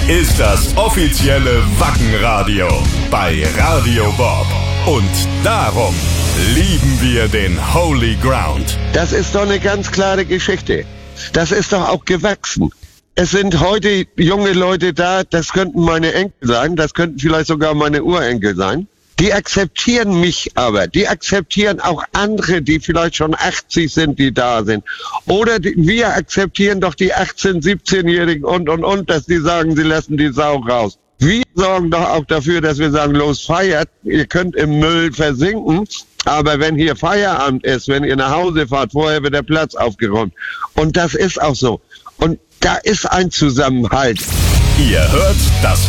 ist das offizielle Wackenradio bei Radio Bob. Und darum lieben wir den Holy Ground. Das ist doch eine ganz klare Geschichte. Das ist doch auch gewachsen. Es sind heute junge Leute da, das könnten meine Enkel sein, das könnten vielleicht sogar meine Urenkel sein. Die akzeptieren mich aber, die akzeptieren auch andere, die vielleicht schon 80 sind, die da sind. Oder wir akzeptieren doch die 18-, 17-Jährigen und, dass die sagen, sie lassen die Sau raus. Wir sorgen doch auch dafür, dass wir sagen, los feiert, ihr könnt im Müll versinken, aber wenn hier Feierabend ist, wenn ihr nach Hause fahrt, vorher wird der Platz aufgeräumt. Und das ist auch so. Und da ist ein Zusammenhalt. Ihr hört das